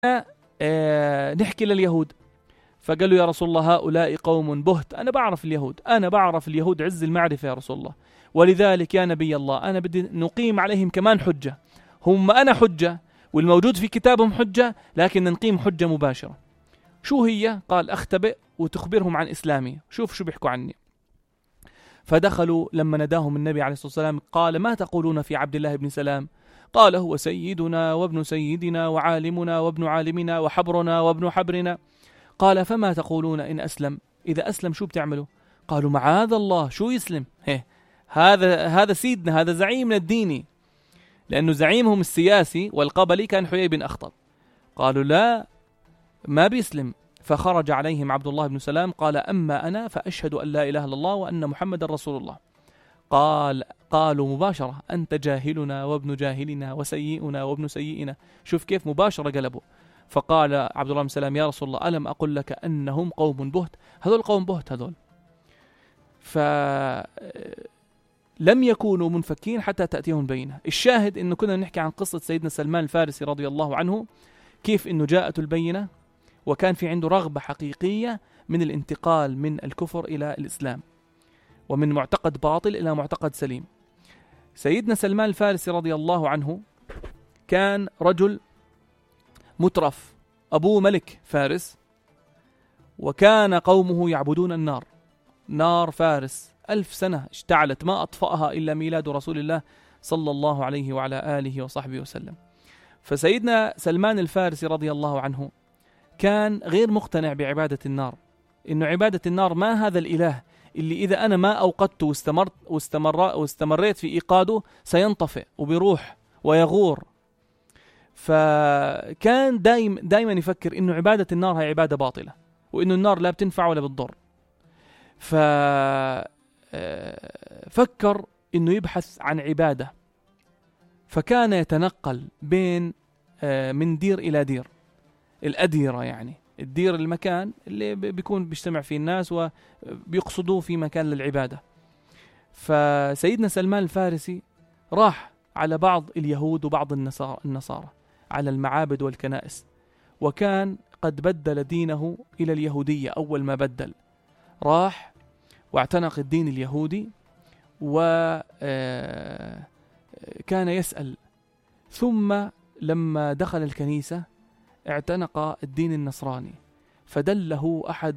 نحكي لليهود. فقالوا يا رسول الله هؤلاء قوم بهت. أنا بعرف اليهود عز المعرفة يا رسول الله، ولذلك يا نبي الله أنا بدي نقيم عليهم كمان حجة. هم أنا حجة والموجود في كتابهم حجة، لكن نقيم حجة مباشرة. شو هي؟ قال أختبئ وتخبرهم عن إسلامي، شوف شو بيحكوا عني. فدخلوا لما نداهم النبي عليه الصلاة والسلام قال ما تقولون في عبد الله بن سلام؟ قال هو سيدنا وابن سيدنا وعالمنا وابن عالمنا وحبرنا وابن حبرنا. قال فما تقولون إن أسلم؟ إذا أسلم شو بتعملوا؟ قالوا معاذ الله شو يسلم؟ هذا سيدنا، هذا زعيمنا الديني، لأنه زعيمهم السياسي والقبلي كان حيي بن أخطب. قالوا لا ما بيسلم. فخرج عليهم عبد الله بن سلام قال أما أنا فأشهد أن لا إله إلا الله وأن محمد رسول الله. قالوا مباشرة أنت جاهلنا وابن جاهلنا وسيئنا وابن سيئنا. شوف كيف مباشرة قلبوا. فقال عبد الله بن سلام يا رسول الله ألم أقل لك أنهم قوم بهت؟ هذول قوم بهت هذول. فلم يكونوا منفكين حتى تأتيهم بينة. الشاهد إنه كنا نحكي عن قصة سيدنا سلمان الفارسي رضي الله عنه، كيف إنه جاءت البينة وكان في عنده رغبة حقيقية من الانتقال من الكفر إلى الإسلام، ومن معتقد باطل إلى معتقد سليم. سيدنا سلمان الفارسي رضي الله عنه كان رجل مترف، أبوه ملك فارس، وكان قومه يعبدون النار. نار فارس 1000 سنة اشتعلت ما أطفأها إلا ميلاد رسول الله صلى الله عليه وعلى آله وصحبه وسلم. فسيدنا سلمان الفارسي رضي الله عنه كان غير مقتنع بعبادة النار، إنه عبادة النار ما هذا الإله اللي إذا أنا ما أوقدته واستمريت في إيقاده سينطفئ وبيروح ويغور. فكان دائما يفكر إنه عبادة النار هي عبادة باطلة، وإنه النار لا بتنفع ولا بتضر. ففكر إنه يبحث عن عبادة، فكان يتنقل بين من دير إلى دير، الأديرة يعني الدير المكان اللي بيكون بيجتمع فيه الناس وبيقصدوه في مكان للعبادة. فسيدنا سلمان الفارسي راح على بعض اليهود وبعض النصارى على المعابد والكنائس، وكان قد بدل دينه إلى اليهودية. أول ما بدل راح واعتنق الدين اليهودي وكان يسأل، ثم لما دخل الكنيسة اعتنق الدين النصراني، فدله أحد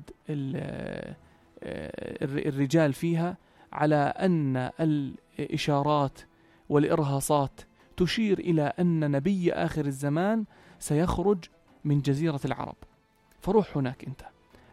الرجال فيها على أن الإشارات والإرهاصات تشير إلى أن نبي آخر الزمان سيخرج من جزيرة العرب، فروح هناك أنت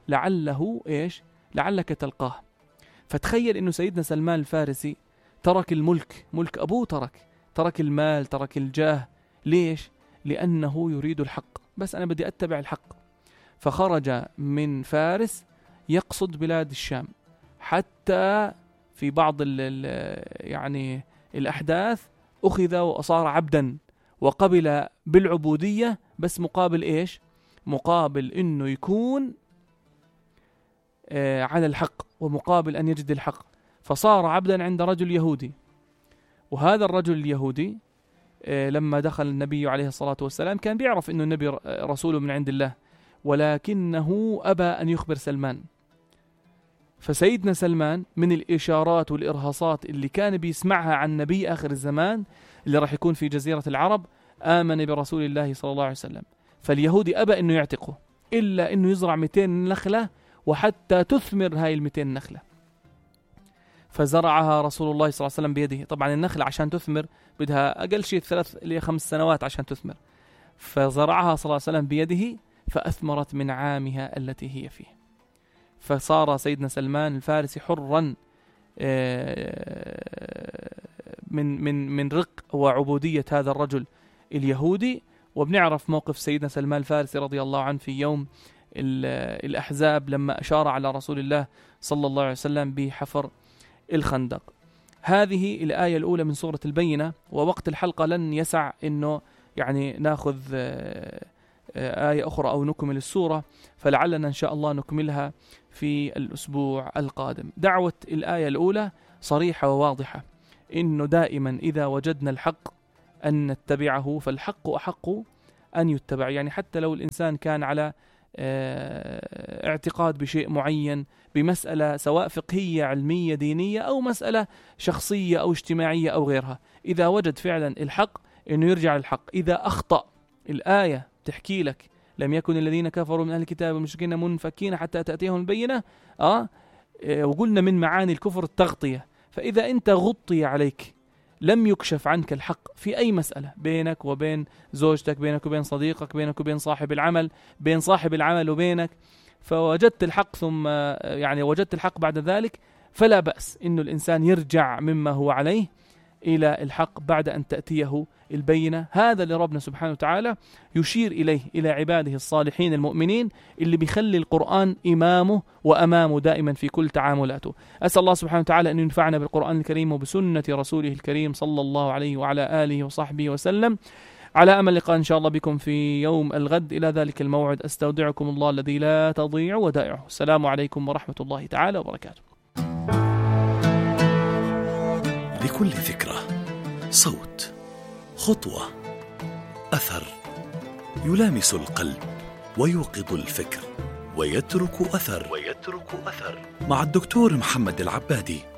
لعلك تلقاه. فتخيل أنه سيدنا سلمان الفارسي ترك الملك، ملك أبوه ترك المال، ترك الجاه. ليش؟ لأنه يريد الحق، بس أنا بدي أتبع الحق. فخرج من فارس يقصد بلاد الشام، حتى في بعض يعني الأحداث أخذ وأصار عبدا وقبل بالعبودية، بس مقابل إيش؟ مقابل إنه يكون على الحق، ومقابل أن يجد الحق. فصار عبدا عند رجل يهودي، وهذا الرجل اليهودي لما دخل النبي عليه الصلاة والسلام كان بيعرف إنه النبي رسول من عند الله، ولكنه أبى أن يخبر سلمان. فسيدنا سلمان من الإشارات والإرهاصات اللي كان بيسمعها عن نبي آخر الزمان اللي راح يكون في جزيرة العرب، آمن برسول الله صلى الله عليه وسلم. فاليهودي أبى أنه يعتقه إلا أنه يزرع 200 نخلة وحتى تثمر هاي 200 نخلة. فزرعها رسول الله صلى الله عليه وسلم بيده. طبعا النخلة عشان تثمر بدها أقل شيء 3 إلى 5 سنوات عشان تثمر. فزرعها صلى الله عليه وسلم بيده فأثمرت من عامها التي هي فيه. فصار سيدنا سلمان الفارسي حرا من رق وعبودية هذا الرجل اليهودي. وبنعرف موقف سيدنا سلمان الفارسي رضي الله عنه في يوم الأحزاب لما أشار على رسول الله صلى الله عليه وسلم بحفر الخندق. هذه الآية الأولى من سورة البينة، ووقت الحلقة لن يسع إنه يعني ناخذ آية أخرى أو نكمل السورة، فلعلنا إن شاء الله نكملها في الأسبوع القادم. دعوة الآية الأولى صريحة وواضحة، إنه دائما إذا وجدنا الحق أن نتبعه، فالحق أحق أن يتبع. يعني حتى لو الإنسان كان على اعتقاد بشيء معين، بمسألة سواء فقهية علمية دينية أو مسألة شخصية أو اجتماعية أو غيرها، إذا وجد فعلا الحق إنه يرجع للحق. إذا أخطأ، الآية تحكي لك لم يكن الذين كفروا من أهل الكتاب والمشركين منفكين حتى تأتيهم البينة. وقلنا من معاني الكفر التغطية. فإذا أنت غطي عليك، لم يكشف عنك الحق في أي مسألة، بينك وبين زوجتك، بينك وبين صديقك، بينك وبين صاحب العمل، بين صاحب العمل وبينك، فوجدت الحق ثم يعني وجدت الحق بعد ذلك، فلا بأس إنه الإنسان يرجع مما هو عليه إلى الحق بعد أن تأتيه البينة. هذا اللي ربنا سبحانه وتعالى يشير إليه إلى عباده الصالحين المؤمنين، اللي بيخلي القرآن إمامه وأمامه دائما في كل تعاملاته. أسأل الله سبحانه وتعالى أن ينفعنا بالقرآن الكريم وبسنة رسوله الكريم صلى الله عليه وعلى آله وصحبه وسلم. على أمل لقاء إن شاء الله بكم في يوم الغد. إلى ذلك الموعد أستودعكم الله الذي لا تضيع ودائعه. السلام عليكم ورحمة الله تعالى وبركاته. لكل فكرة صوت، خطوة، أثر يلامس القلب ويوقظ الفكر ويترك أثر. مع الدكتور محمد العبادي.